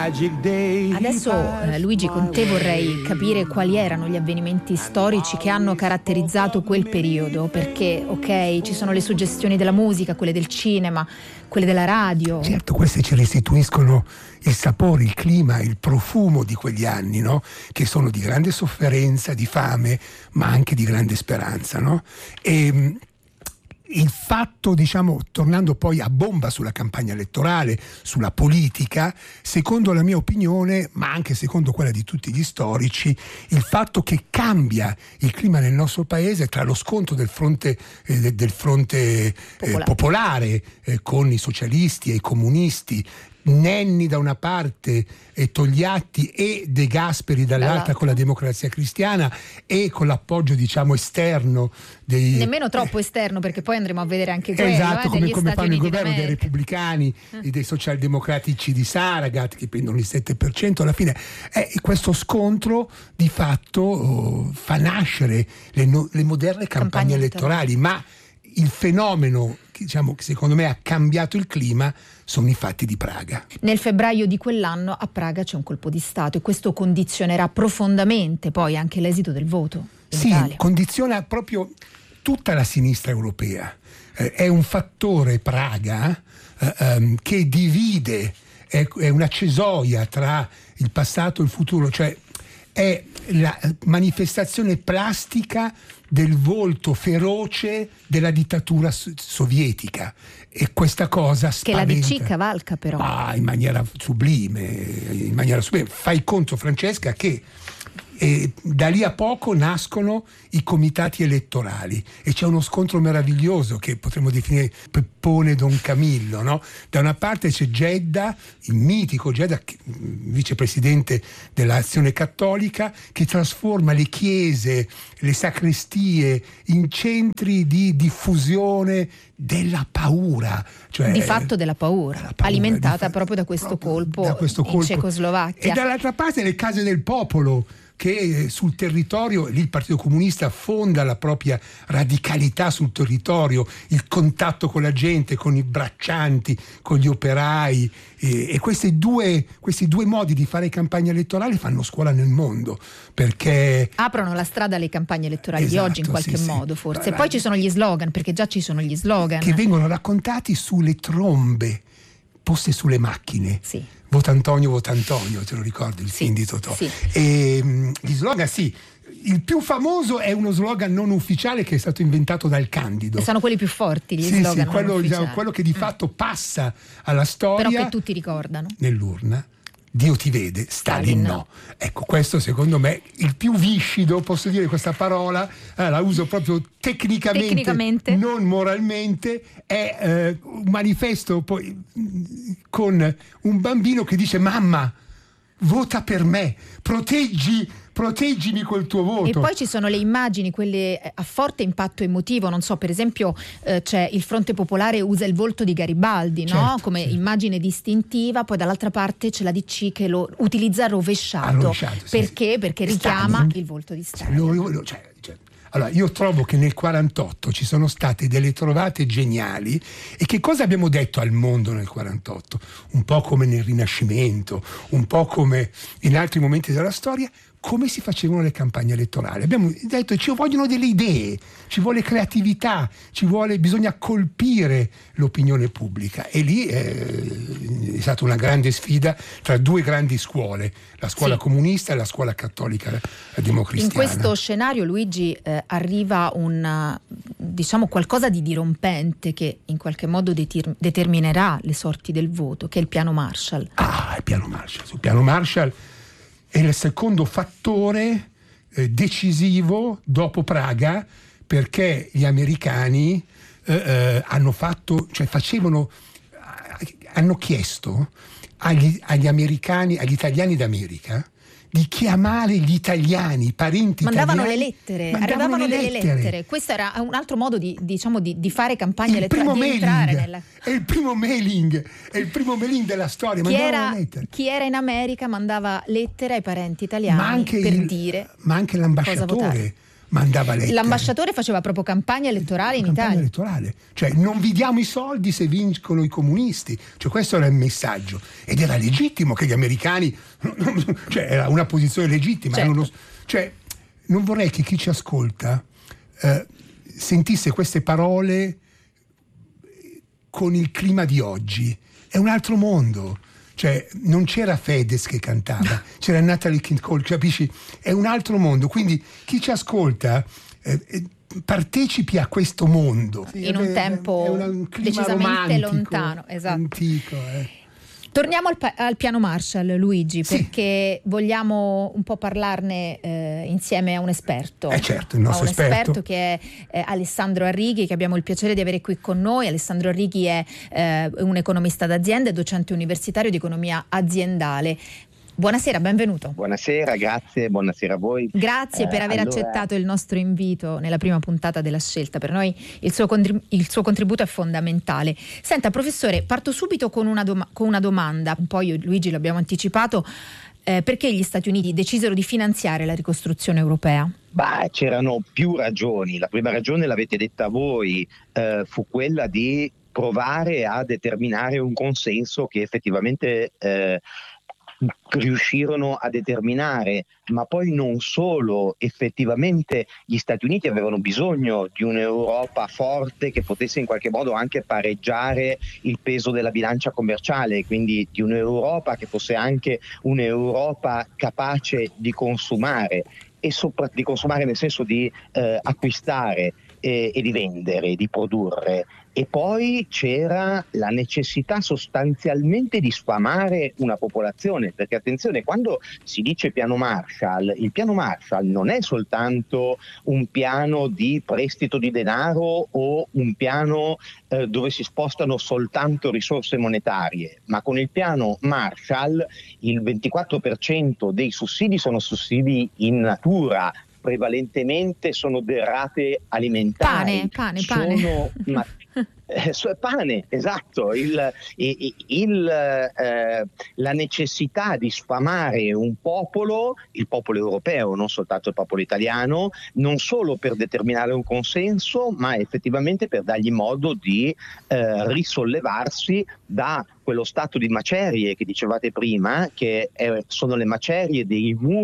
Adesso Luigi, con te vorrei capire quali erano gli avvenimenti storici che hanno caratterizzato quel periodo, perché ok, ci sono le suggestioni della musica, quelle del cinema, quelle della radio. Certo, queste ci restituiscono il sapore, il clima, il profumo di quegli anni, no? Che sono di grande sofferenza, di fame, ma anche di grande speranza, no? E il fatto, diciamo, tornando poi a bomba sulla campagna elettorale, sulla politica, secondo la mia opinione, ma anche secondo quella di tutti gli storici, il fatto che cambia il clima nel nostro paese tra lo scontro del fronte popolare con i socialisti e i comunisti, Nenni da una parte e Togliatti e De Gasperi dall'altra con la Democrazia Cristiana e con l'appoggio, diciamo, esterno dei... Nemmeno troppo esterno, perché poi andremo a vedere anche quello. Esatto, come Stati fanno il Uniti governo dei d'America. repubblicani e dei socialdemocratici di Saragat, che prendono il 7%. Alla fine questo scontro di fatto fa nascere le moderne campagne elettorali, ma il fenomeno, diciamo, che secondo me ha cambiato il clima sono i fatti di Praga. Nel febbraio di quell'anno a Praga c'è un colpo di Stato e questo condizionerà profondamente poi anche l'esito del voto in Italia. Condiziona proprio tutta la sinistra europea. È un fattore, Praga, che divide, è una cesoia tra il passato e il futuro, cioè è la manifestazione plastica del volto feroce della dittatura sovietica, e questa cosa spaventa. Che la DC cavalca però. In maniera sublime. Fai conto, Francesca, che da lì a poco nascono i comitati elettorali e c'è uno scontro meraviglioso che potremmo definire Peppone Don Camillo, no? Da una parte c'è Gedda, il mitico Gedda, vicepresidente dell'Azione Cattolica, che trasforma le chiese, le sacrestie in centri di diffusione della paura, cioè di fatto della paura alimentata proprio da questo colpo in Cecoslovacchia. E dall'altra parte le case del popolo, che sul territorio, lì il Partito Comunista fonda la propria radicalità sul territorio, il contatto con la gente, con i braccianti, con gli operai, e questi due modi di fare campagna elettorale fanno scuola nel mondo, perché aprono la strada alle campagne elettorali di oggi in qualche modo, forse. E poi ci sono gli slogan, perché già ci sono gli slogan che vengono raccontati sulle trombe poste sulle macchine. Sì. Vota Antonio, te lo ricordi il film di Totò? Sì. E gli slogan, il più famoso è uno slogan non ufficiale che è stato inventato dal Candido. E sono quelli più forti, gli slogan non ufficiali. Quello che di fatto passa alla storia. Però che tutti ricordano. Nell'urna. Dio ti vede, Stalin no. Ecco, questo secondo me il più viscido, posso dire questa parola, la uso proprio tecnicamente, non moralmente, è un manifesto poi con un bambino che dice: mamma, vota per me, proteggimi col tuo voto. E poi ci sono le immagini, quelle a forte impatto emotivo, non so, per esempio c'è il Fronte Popolare usa il volto di Garibaldi, no? Certo, come immagine distintiva, poi dall'altra parte c'è la DC che lo utilizza rovesciato. Perché? Perché richiama Stalin, il volto di Stalin. Allora, io trovo che nel 48 ci sono state delle trovate geniali. E che cosa abbiamo detto al mondo nel 48? Un po' come nel Rinascimento, un po' come in altri momenti della storia, come si facevano le campagne elettorali. Abbiamo detto: ci vogliono delle idee, ci vuole creatività, bisogna colpire l'opinione pubblica. E lì è stata una grande sfida tra due grandi scuole, la scuola comunista e la scuola cattolica democristiana. In questo scenario, Luigi, arriva diciamo qualcosa di dirompente che in qualche modo determinerà le sorti del voto, che è il piano Marshall. Il piano Marshall. Sul piano Marshall è il secondo fattore decisivo dopo Praga, perché gli americani hanno chiesto agli americani, agli italiani d'America, di chiamare gli italiani, i parenti mandavano italiani. Le lettere, arrivavano delle lettere. Questo era un altro modo di fare campagna elettorale, di entrare nella... È il primo mailing della storia. Chi era in America mandava lettere ai parenti italiani ma anche l'ambasciatore mandava lettere. L'ambasciatore faceva proprio campagna elettorale in Italia. Elettorale. Cioè, non vi diamo i soldi se vincono i comunisti. Cioè, questo era il messaggio. Ed era legittimo che gli americani... cioè, era una posizione legittima. Certo. Cioè, non vorrei che chi ci ascolta sentisse queste parole con il clima di oggi. È un altro mondo. Cioè, non c'era Fedez che cantava, c'era Natalie King Cole, capisci? È un altro mondo, quindi chi ci ascolta partecipi a questo mondo. Sì, in un tempo un decisamente lontano, esatto. Antico. Torniamo al piano Marshall, Luigi, sì, perché vogliamo un po' parlarne insieme a un esperto. Certo, il nostro esperto che è Alessandro Arrighi, che abbiamo il piacere di avere qui con noi. Alessandro Arrighi è un economista d'azienda e docente universitario di economia aziendale. Buonasera, benvenuto. Buonasera, grazie, buonasera a voi. Grazie per aver accettato il nostro invito nella prima puntata della Scelta. Per noi il suo contributo è fondamentale. Senta, professore, parto subito con una domanda. Poi io e Luigi l'abbiamo anticipato. Perché gli Stati Uniti decisero di finanziare la ricostruzione europea? C'erano più ragioni. La prima ragione l'avete detta voi, fu quella di provare a determinare un consenso che effettivamente riuscirono a determinare, ma poi non solo. Effettivamente gli Stati Uniti avevano bisogno di un'Europa forte che potesse in qualche modo anche pareggiare il peso della bilancia commerciale, quindi di un'Europa che fosse anche un'Europa capace di consumare, e di consumare nel senso di acquistare e di vendere, di produrre. E poi c'era la necessità sostanzialmente di sfamare una popolazione, perché attenzione, quando si dice piano Marshall, il piano Marshall non è soltanto un piano di prestito di denaro o un piano dove si spostano soltanto risorse monetarie, ma con il piano Marshall il 24% dei sussidi sono sussidi in natura, prevalentemente sono derrate alimentari. Pane. Pane, esatto. La necessità di sfamare un popolo, il popolo europeo, non soltanto il popolo italiano, non solo per determinare un consenso, ma effettivamente per dargli modo di risollevarsi da quello stato di macerie che dicevate prima, che sono le macerie dei muri